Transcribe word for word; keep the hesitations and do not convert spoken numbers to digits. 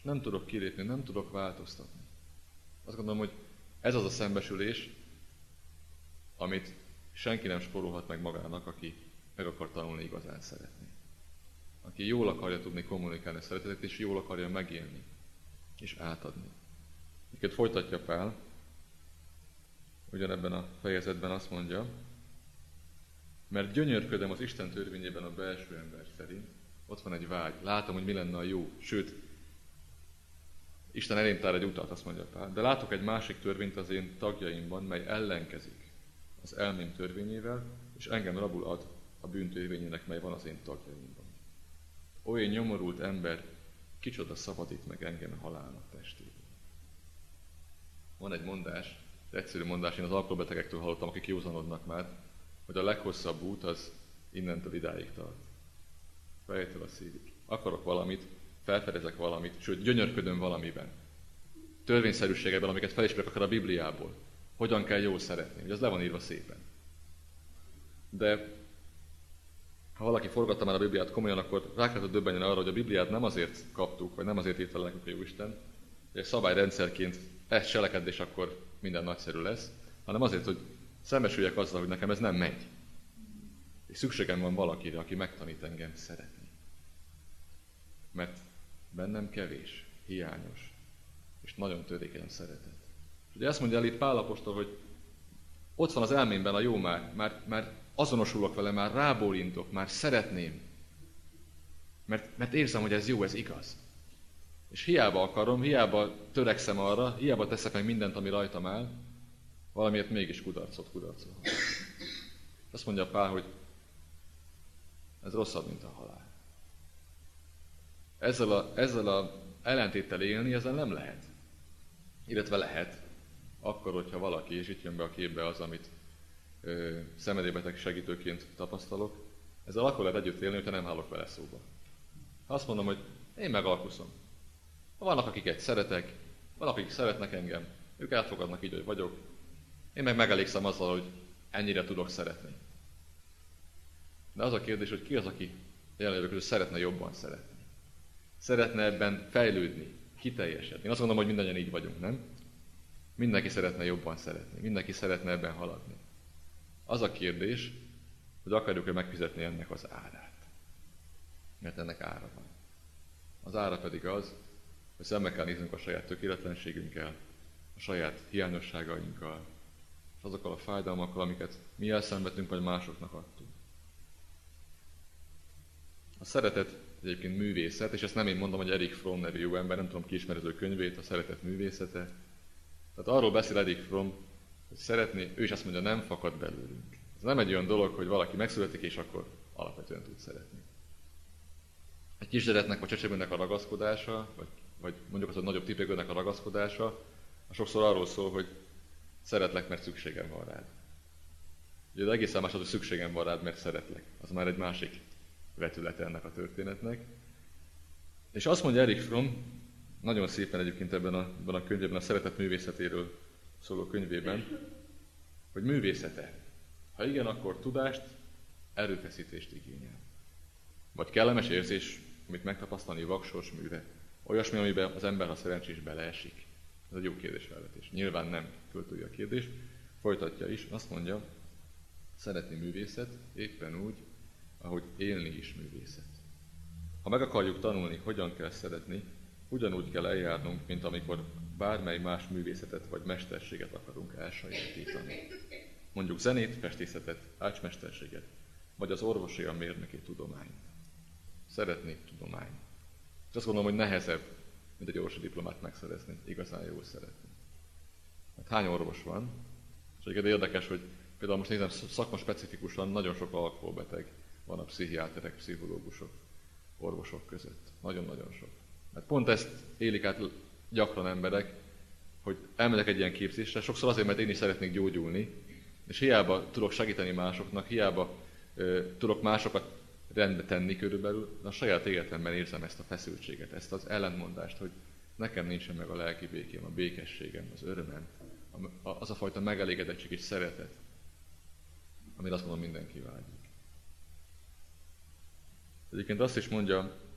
és nem tudok kilépni, nem tudok változtatni. Azt gondolom, hogy ez az a szembesülés, amit senki nem spórolhat meg magának, aki meg akar tanulni igazán szeretni. Aki jól akarja tudni kommunikálni a szeretetet, és jól akarja megélni, és átadni. Amiket folytatja Pál, ugyanebben a fejezetben azt mondja, mert gyönyörködöm az Isten törvényében a belső ember szerint. Ott van egy vágy, látom, hogy mi lenne a jó, sőt, Isten elém tár egy utat, azt mondja Pál, de látok egy másik törvényt az én tagjaimban, mely ellenkezik az elmém törvényével, és engem rabul ad a bűn törvényének, mely van az én tagjaimban. Olyan nyomorult ember, kicsoda szabadít meg engem a halálnak testéből. Van egy mondás, egy egyszerű mondás, én az alkoholbetegektől hallottam, akik józanodnak már, hogy a leghosszabb út az innentől idáig tart. Fejtől a szívig. Akarok valamit, felfedezek valamit, sőt, gyönyörködöm valamiben. Törvényszerűségekben, amiket felismerek akár a Bibliából. Hogyan kell jól szeretni, hogy az le van írva szépen. De ha valaki forgatta már a Bibliát komolyan, akkor rá kellett döbbenjen arra, hogy a Bibliát nem azért kaptuk, vagy nem azért írta le nekünk a Jóisten, hogy egy szabályrendszerként ezt cselekedd, és akkor minden nagyszerű lesz, hanem azért, hogy szembesüljek azzal, hogy nekem ez nem megy. És szükségem van valakire, aki megtanít engem szeretni. Mert bennem kevés, hiányos, és nagyon törékeny szeretet. És ugye ezt mondja el itt Pál apostol, hogy ott van az elmémben a jó már, már, már azonosulok vele, már rábólintok, már szeretném. Mert, mert érzem, hogy ez jó, ez igaz. És hiába akarom, hiába törekszem arra, hiába teszek meg mindent, ami rajtam áll, valamiért mégis kudarcot kudarcol. Azt mondja Pál, hogy ez rosszabb, mint a halál. Ezzel a, ezzel a ellentéttel élni, ezzel nem lehet. Illetve lehet, akkor, hogyha valaki, és itt jön be a képbe az, amit ö, szenvedélybeteg segítőként tapasztalok, ezzel akkor lehet együtt élni, hogyha nem állok vele szóba. Ha azt mondom, hogy én megalkuszom. Vannak, akiket szeretek, vannak, akik szeretnek engem, ők elfogadnak így, hogy vagyok. Én meg megelégszem azzal, hogy ennyire tudok szeretni. De az a kérdés, hogy ki az, aki jelenleg között szeretne jobban szeretni. Szeretne ebben fejlődni, kiteljesedni. Én azt mondom, hogy mindannyian így vagyunk, nem? Mindenki szeretne jobban szeretni, mindenki szeretne ebben haladni. Az a kérdés, hogy akarjuk-e megfizetni ennek az árát. Mert ennek ára van. Az ára pedig az, hogy szembe kell néznünk a saját tökéletlenségünkkel, a saját hiányosságainkkal, és azokkal a fájdalmakkal, amiket mi elszenvedtünk, vagy másoknak adtunk. A szeretet egyébként művészet, és ezt nem én mondom, hogy Erich Fromm nevű jó ember, nem tudom, ki ismeri az ő könyvét, a Szeretet művészete. Tehát arról beszél Erich Fromm, hogy szeretni, ő is azt mondja, nem fakad belőlünk. Ez nem egy olyan dolog, hogy valaki megszületik, és akkor alapvetően tud szeretni. Egy kisgyereknek vagy csecsemőnek a ragaszkodása, vagy, vagy mondjuk az, hogy nagyobb tipégőnek a ragaszkodása, a sokszor arról szól, hogy szeretlek, mert szükségem van rád. Ugye az egészen más az, hogy szükségem van rád, mert szeretlek. Az már egy másik vetülete ennek a történetnek. És azt mondja Erich Fromm, nagyon szépen egyébként ebben a, ebben a könyvében, a szeretet művészetéről szóló könyvében, hogy művészete. Ha igen, akkor tudást, erőfeszítést igényel. Vagy kellemes érzés, amit megtapasztalni vaksors műre. Olyasmi, amiben az ember, ha szerencsés, beleesik. Ez egy jó kérdésfelvetés. Nyilván nem költői a kérdés. Folytatja is, azt mondja, szeretni művészet éppen úgy, ahogy élni is művészet. Ha meg akarjuk tanulni, hogyan kell szeretni, ugyanúgy kell eljárnunk, mint amikor bármely más művészetet vagy mesterséget akarunk elsajátítani. Mondjuk zenét, festészetet, ácsmesterséget, vagy az orvosi a mérnöki tudományt. Szeretni tudomány. És azt gondolom, hogy nehezebb, mint egy orvosi diplomát megszerezni, igazán jól szeretni. Hát hány orvos van? És egyébként érdekes, hogy például most nézem szakma specifikusan, nagyon sok alkoholbeteg van a pszichiáterek, pszichológusok, orvosok között. Nagyon-nagyon sok. Mert pont ezt élik át gyakran emberek, hogy elmegyek egy ilyen képzésre, sokszor azért, mert én is szeretnék gyógyulni, és hiába tudok segíteni másoknak, hiába ö, tudok másokat rendbe tenni körülbelül, de a saját életemben érzem ezt a feszültséget, ezt az ellentmondást, hogy nekem nincsen meg a lelki békém, a békességem, az örömem, az a fajta megelégedettség és szeretet, amire azt mondom, mindenki vágyik. Egyébként azt is mondja